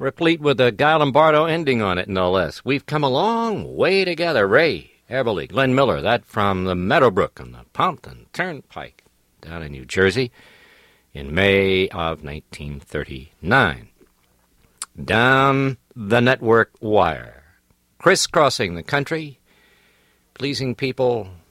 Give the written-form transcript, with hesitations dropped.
replete with a Guy Lombardo ending on it, no less. We've come a long way together. Ray Everly, Glenn Miller, that from the Meadowbrook on the Pompton Turnpike down in New Jersey in May of 1939. Down the network wire, crisscrossing the country, pleasing people